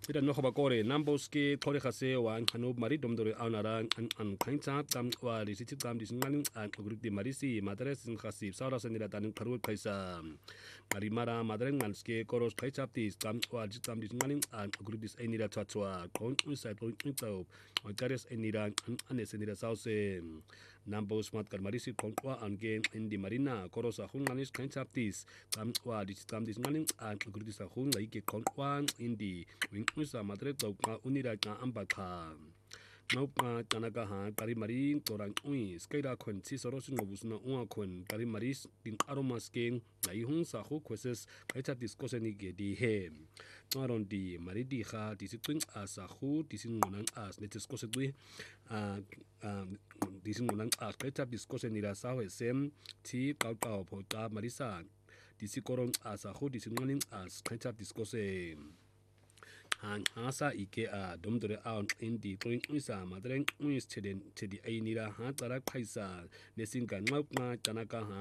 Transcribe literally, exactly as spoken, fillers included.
ida no khoba kore numbers ke khore khase wa khano mari domdore aunara an khaincha tam wa ri sithi tam disingaling an gurti marisi madres sin khasib sara sanira tan kharu khaisa mari mara madren manske koros khaichap tis tam wa tam disingaling an gurti enira chatwa kon usai kon tau kares enira an senira sause numbers mat kar marisi kon wa ange indi marina koros a hunganis khainchap tis tam wa tam disingaling an gurti sa hun lai ke kon wa indi Misa madre toka unira ka ambaka. Naupa tanaka ha kari mari torang ui skaida kon si soros ngobusna ua kon kari maris din aromas ken na ihung sa ho kwes kaita discussion ni ge di he. Maron di mari di ha disitwing asa hu disin ngonang as ne discussion dui a disin ngonang as kaita discussion ni la sa ho sem ti kau kau pota marisa disikorong asa hu disin ngoning as kaita discussion han hasa ike a domdore a indi tling isa madreng uis cheden chedi ainira ha tara khaisa nesinga ngap na tanaka ha